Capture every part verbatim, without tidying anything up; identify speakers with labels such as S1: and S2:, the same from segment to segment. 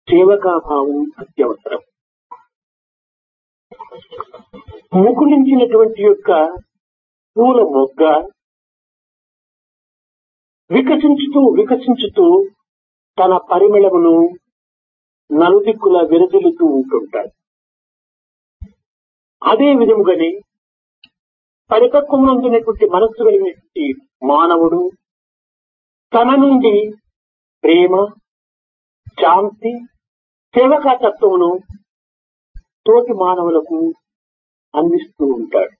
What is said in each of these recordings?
S1: సేవకాభావం అత్యవసరం. ముకుళించినటువంటి యొక్క పూల మొగ్గ వికసించుతూ వికసించుతూ తన పరిమళమును నలుదిక్కుల విరజిల్లుతూ ఉంటుంటాయి. అదే విధముగానే పరిపక్వమైనటువంటి మనస్సు కలిగినటువంటి మానవుడు తన నుండి ప్రేమ, శాంతి, సేవకాతత్వమును తోటి మానవులకు అందిస్తూ ఉంటాడు.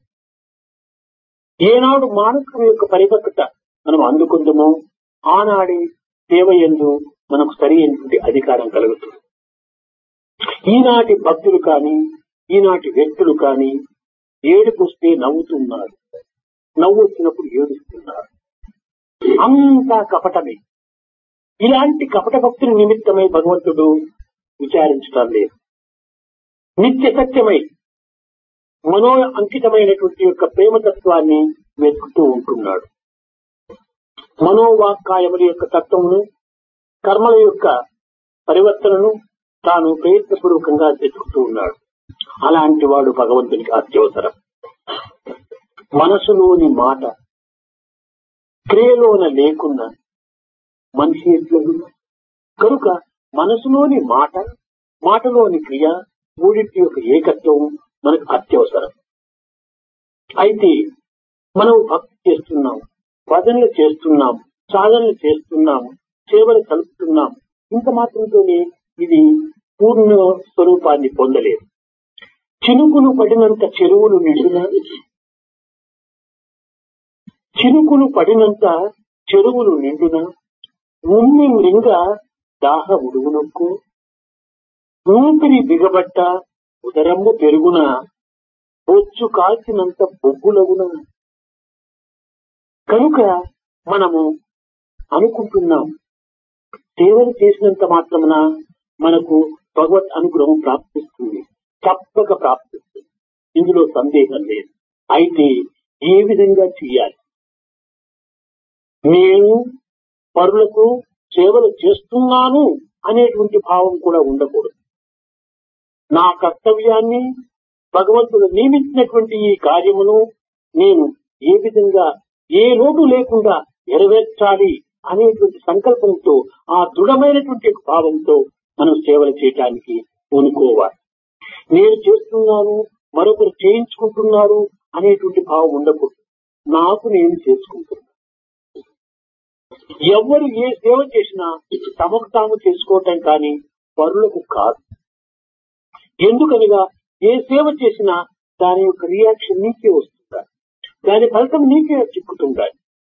S1: ఏనాడు మానసిక యొక్క పరిపక్వత మనం అందుకుందామో ఆనాడే సేవ యందు మనకు సరి అయినటువంటి అధికారం కలుగుతుంది. ఈనాటి భక్తులు కానీ ఈనాటి వ్యక్తులు కానీ ఏడుపుస్తే నవ్వుతున్నారు, నవ్వు వచ్చినప్పుడు ఏడుస్తున్నారు. అంతా కపటమే. ఇలాంటి కపట భక్తుల నిమిత్తమై భగవంతుడు విచారించడం లేదు. నిత్య సత్యమై మనో అంకితమైనటువంటి యొక్క ప్రేమతత్వాన్ని వెతుకుతూ ఉంటున్నాడు. మనోవాక్కాయముల యొక్క తత్వమును, కర్మల యొక్క పరివర్తనను తాను ప్రయత్నపూర్వకంగా వెతుకుతూ ఉన్నాడు. అలాంటి వాడు భగవంతునికి అత్యవసరం. మనసులోని మాట క్రియలోన లేకున్నా మనిషి ఎట్లదు కనుక మనసులోని మాట, మాటలోని క్రియ మూడింటి యొక్క ఏకత్వం మనకు అత్యవసరం. అయితే మనం భక్తి చేస్తున్నాం, భజనలు చేస్తున్నాం, సాధనలు చేస్తున్నాం, సేవలు కలుపుతున్నాం. ఇంత మాత్రంతోనే ఇది పూర్ణ స్వరూపాన్ని పొందలేదు. చినుకులు పడినంత చెరువులు నిండున చినుకులు పడినంత చెరువులు నిండున ఉమ్మి మృంగ దాహ ఉడుగునొక్కు ఊపిరి బిగబట్ట ఉదరమ్ము పెరుగున బొచ్చు కాల్చినంత బొగ్గులగున. కనుక మనము అనుకుంటున్నాం సేవలు చేసినంత మాత్రమున మనకు భగవత్ అనుగ్రహం ప్రాప్తిస్తుంది, తప్పక ప్రాప్తిస్తుంది. ఇందులో సందేహం లేదు. అయితే ఏ విధంగా చేయాలి? నేను పరులకు సేవలు చేస్తున్నాను అనేటువంటి భావం కూడా ఉండకూడదు. నా కర్తవ్యాన్ని భగవంతుడు నియమించినటువంటి ఈ కార్యమును నేను ఏ విధంగా ఏ లోటు లేకుండా నెరవేర్చాలి అనేటువంటి సంకల్పంతో, ఆ దృఢమైనటువంటి భావంతో మనం సేవలు చేయటానికి పూనుకోవాలి. నేను చేస్తున్నాను, మరొకరు చేయించుకుంటున్నారు అనేటువంటి భావం ఉండకూడదు. నాకు నేను చేసుకుంటున్నాను. ఎవరు ఏ సేవ చేసినా తమకు తాము చేసుకోవటం కానీ పరులకు కాదు. ఎందుకనగా ఏ సేవ చేసినా దాని యొక్క రియాక్షన్ నీకే వస్తుందా, దాని ఫలితం నీకే చిక్కుతుండాలి.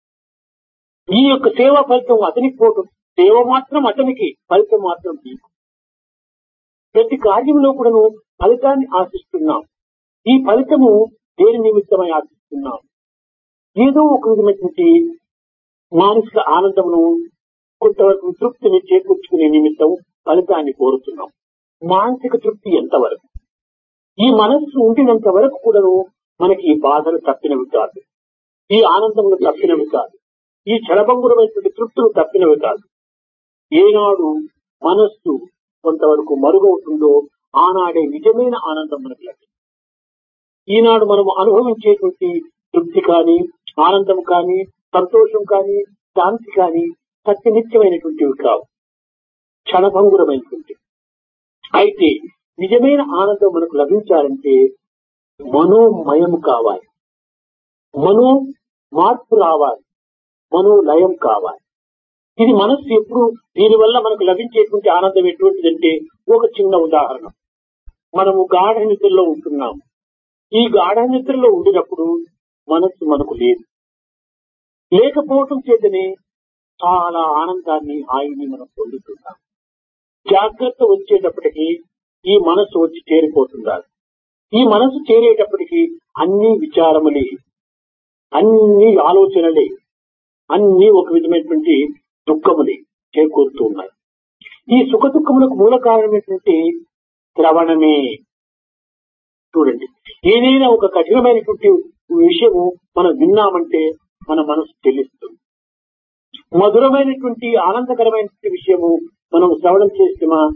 S1: ఈ యొక్క సేవ ఫలితం అతనికి పోవటం, సేవ మాత్రం అతనికి, ఫలితం మాత్రం నీకు. ప్రతి కార్యంలో కూడాను ఫలితాన్ని ఆశిస్తున్నాం. ఈ ఫలితము దేని నిమిత్తమై ఆశిస్తున్నాం? ఏదో ఒక విధమైనటువంటి మానసిక ఆనందమును, కొంతవరకు తృప్తిని చేకూర్చుకునే నిమిత్తం ఫలితాన్ని కోరుతున్నాం. మానసిక తృప్తి ఎంతవరకు? ఈ మనస్సు ఉండినంత వరకు కూడాను మనకి ఈ బాధలు తప్పినవి కాదు, ఈ ఆనందములు తప్పినవి కాదు, ఈ క్షణభంగురమైనటువంటి తృప్తులు తప్పినవి కాదు. ఏనాడు మనస్సు కొంతవరకు మరుగవుతుందో ఆనాడే నిజమైన ఆనందం మనకు లభిస్తుంది. ఈనాడు మనం అనుభవించేటువంటి తృప్తి కానీ, ఆనందం కానీ, సంతోషం కానీ, శాంతి కానీ సత్యనిత్యమైనటువంటివి కావు, క్షణభంగురమైనటువంటి. అయితే నిజమైన ఆనందం మనకు లభించాలంటే మనోమయం కావాలి, మనో మార్పు రావాలి, మనోలయం కావాలి. ఇది మనస్సు ఎప్పుడు దీనివల్ల మనకు లభించేటువంటి ఆనందం ఎటువంటిదంటే, ఒక చిన్న ఉదాహరణ. మనము గాఢ నిద్రలో ఉంటున్నాము. ఈ గాఢ నిద్రలో ఉండినప్పుడు మనస్సు మనకు లేదు. లేకపోవటం చేతనే చాలా ఆనందాన్ని, హాయిని మనం పొందుతున్నాం. జాగ్రత్త వచ్చేటప్పటికీ ఈ మనస్సు వచ్చి చేరిపోతున్నారు. ఈ మనస్సు చేరేటప్పటికీ అన్ని విచారములే, అన్ని ఆలోచనలే, అన్ని ఒక విధమైనటువంటి దుఃఖములే చేకూరుతూ ఉన్నాయి. ఈ సుఖ దుఃఖములకు మూల కారణమైనటువంటి శ్రవణమే. చూడండి, ఏదైనా ఒక కఠినమైనటువంటి విషయము మనం విన్నామంటే మన మనసు చెల్లిస్తుంది. మధురమైనటువంటి ఆనందకరమైనటువంటి విషయము మనం శ్రవణం చేస్తే